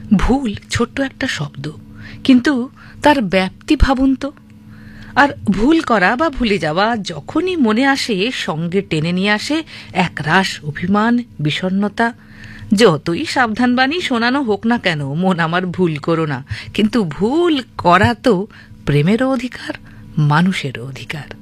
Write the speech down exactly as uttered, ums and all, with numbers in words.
ভুল ছোট্ট একটা শব্দ, কিন্তু তার ব্যাপ্তি ভাবুন তো। আর ভুল করা বা ভুলে যাওয়া যখনই মনে আসে, সঙ্গে টেনে নিয়ে আসে একরাশ অভিমান, বিষণ্ণতা। যতই সাবধানবাণী শোনানো হোক না কেন, মন আমার ভুল করো না, কিন্তু ভুল করা তো প্রেমেরও অধিকার, মানুষেরও অধিকার।